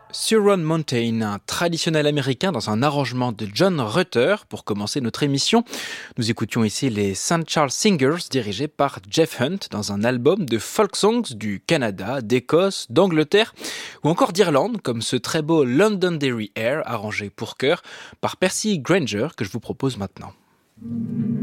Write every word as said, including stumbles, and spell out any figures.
Sur Run Mountain, un traditionnel américain dans un arrangement de John Rutter. Pour commencer notre émission, nous écoutions ici les Saint Charles Singers dirigés par Jeff Hunt dans un album de folk songs du Canada, d'Écosse, d'Angleterre ou encore d'Irlande, comme ce très beau Londonderry Air arrangé pour chœur par Percy Grainger que je vous propose maintenant.